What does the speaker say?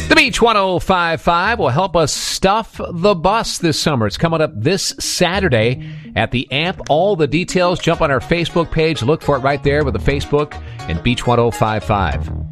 The Beach 1055 will help us stuff the bus this summer. It's coming up this Saturday at the AMP. All the details, jump on our Facebook page. Look for it right there with the Facebook and Beach 1055.